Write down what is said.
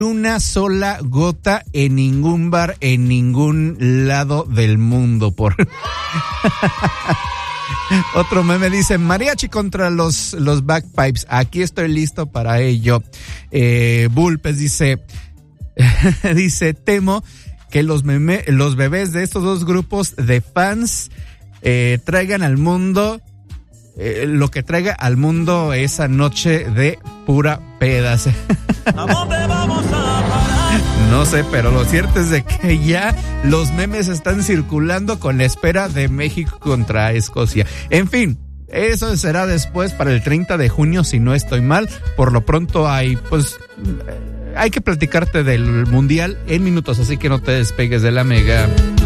una sola gota en ningún bar, en ningún lado del mundo. Otro meme dice, mariachi contra los bagpipes, aquí estoy listo para ello. Bulpes dice, temo que los bebés de estos dos grupos de fans traigan al mundo lo que traiga al mundo esa noche de pura pedas. ¿A dónde vamos a parar? No sé, pero lo cierto es de que ya los memes están circulando con la espera de México contra Escocia. En fin, eso será después para el 30 de junio, si no estoy mal. Por lo pronto hay que platicarte del Mundial en minutos, así que no te despegues de la Mega.